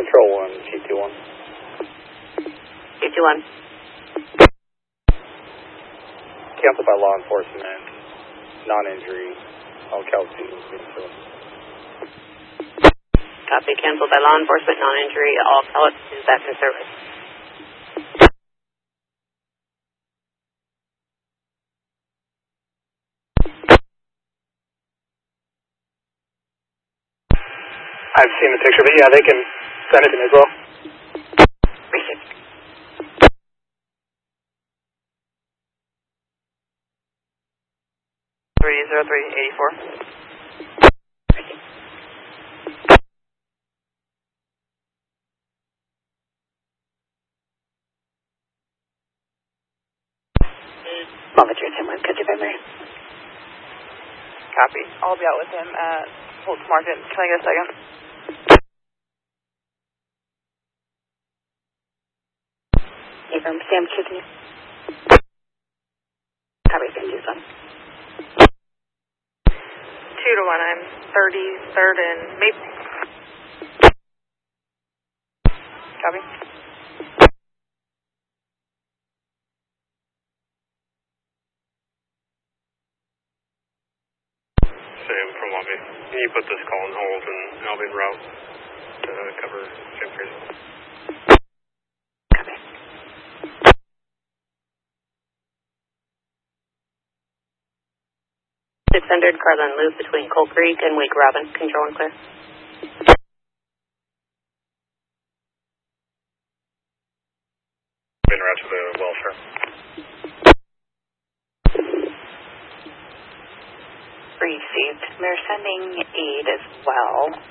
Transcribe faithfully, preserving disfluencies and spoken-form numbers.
Control one, G two one. G two one. Canceled by law enforcement. Non-injury. All Cal two. Copy. Canceled by law enforcement. Non-injury. All Cal two back in service. I've seen the picture, but yeah, they can send it to me as well. Appreciate it. three zero three eight four. Momentary ten one, country primary. Copy. I'll be out with him at Holtz Market. Can I get a second? Affirm. Sam, kicking you. Copy. Sam, do some. Two to one. I'm thirty-third and Maple. Copy. Sam from Lobby. Can you put this call on hold and I'll be en route to cover Jim Crazy? Copy. six hundred Carlin Loop between Coal Creek and Wake Robin. Control and clear. En route to the welfare. Received. They're sending aid as well.